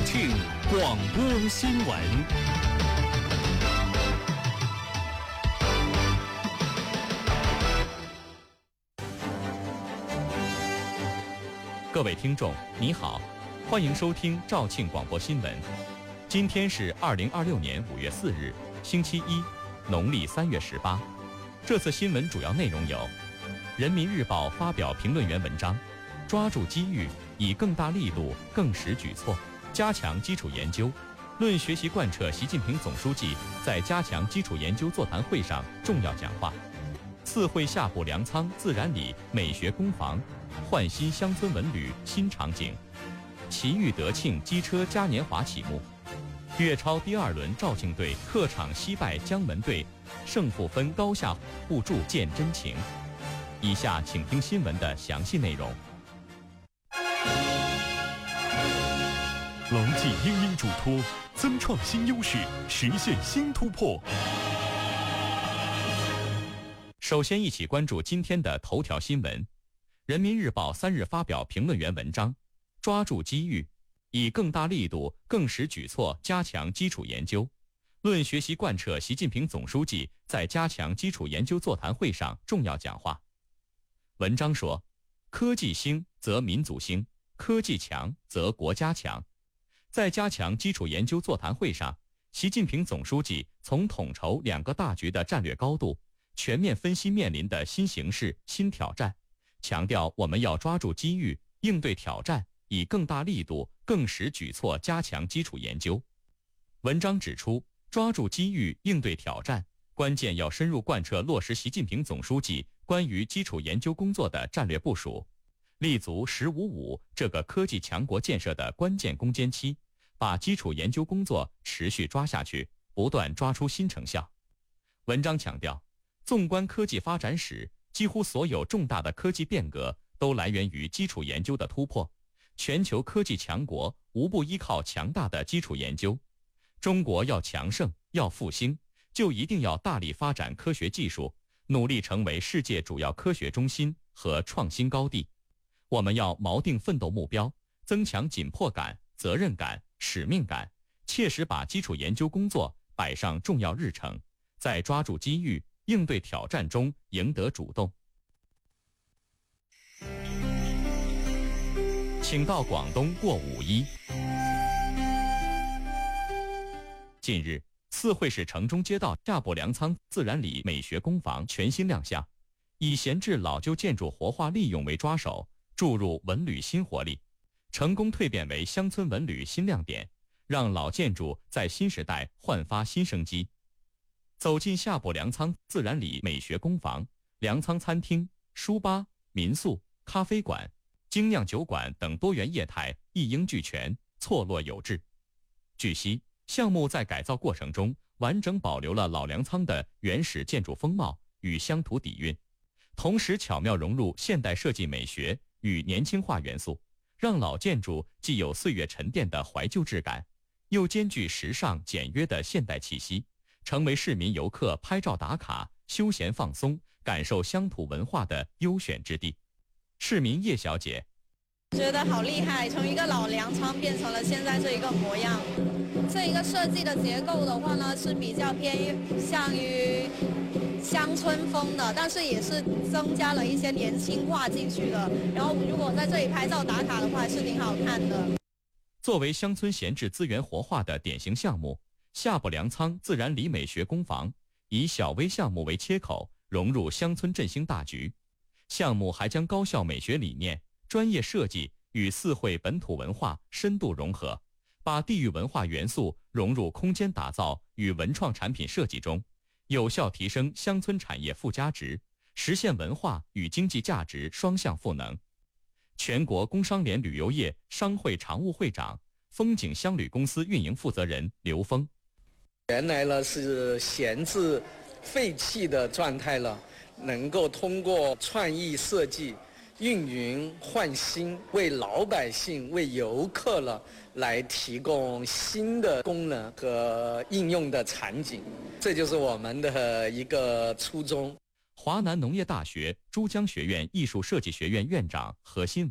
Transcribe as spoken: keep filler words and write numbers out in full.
庆广播新闻。各位听众，你好，欢迎收听肇庆广播新闻。今天是二零二六年五月四日，星期一，农历三月十八。这次新闻主要内容有：人民日报发表评论员文章，抓住机遇，以更大力度、更实举措，加强基础研究。论学习贯彻习近平总书记在加强基础研究座谈会上重要讲话。四会下补粮仓自然里美学工坊，焕新乡村文旅新场景。奇遇德庆机车嘉年华启幕。粤超第二轮肇庆队客场惜败江门队，胜负分高下互助见真情。以下请听新闻的详细内容。 牢记殷殷嘱托，增创新优势，实现新突破。 首先一起关注今天的头条新闻。人民日报三日发表评论员文章，抓住机遇，以更大力度、更实举措加强基础研究。论学习贯彻习近平总书记在加强基础研究座谈会上重要讲话。文章说，科技兴则民族兴，科技强则国家强。在加强基础研究座谈会上，习近平总书记从统筹两个大局的战略高度，全面分析面临的新形势、新挑战，强调我们要抓住机遇，应对挑战，以更大力度、更实举措加强基础研究。文章指出，抓住机遇，应对挑战，关键要深入贯彻落实习近平总书记关于基础研究工作的战略部署，立足“十五五”这个科技强国建设的关键攻坚期，把基础研究工作持续抓下去，不断抓出新成效。文章强调，纵观科技发展史，几乎所有重大的科技变革都来源于基础研究的突破。全球科技强国无不依靠强大的基础研究。中国要强盛，要复兴，就一定要大力发展科学技术，努力成为世界主要科学中心和创新高地。我们要锚定奋斗目标，增强紧迫感、责任感、使命感，切实把基础研究工作摆上重要日程，在抓住机遇、应对挑战中赢得主动。请到广东过五一。近日，四会市城中街道下补粮仓自然里美学工坊全新亮相，以闲置老旧建筑活化利用为抓手，注入文旅新活力，成功蜕变为乡村文旅新亮点，让老建筑在新时代焕发新生机。走进下补粮仓自然里美学工坊，粮仓餐厅、书吧、民宿、咖啡馆、精酿酒馆等多元业态一应俱全，错落有致。据悉，项目在改造过程中完整保留了老粮仓的原始建筑风貌与乡土底蕴，同时巧妙融入现代设计美学与年轻化元素，让老建筑既有岁月沉淀的怀旧质感，又兼具时尚简约的现代气息，成为市民游客拍照打卡、休闲放松、感受乡土文化的优选之地。市民叶小姐觉得好厉害，从一个老粮仓变成了现在这一个模样。这一个设计的结构的话呢，是比较偏向于乡村风的，但是也是增加了一些年轻化进去的。然后如果在这里拍照打卡的话，还是挺好看的。 作为乡村闲置资源活化的典型项目，下补粮仓自然里美学工坊以小微项目为切口，融入乡村振兴大局。项目还将高校美学理念、专业设计与四会本土文化深度融合，把地域文化元素融入空间打造与文创产品设计中，有效提升乡村产业附加值，实现文化与经济价值双向赋能。全国工商联旅游业商会常务会长、风景乡旅公司运营负责人刘峰， 原来呢是闲置废弃的状态了，能够通过创意设计、运营换新，为老百姓、为游客了来提供新的功能和应用的场景，这就是我们的一个初衷。 华南农业大学珠江学院艺术设计学院院长何新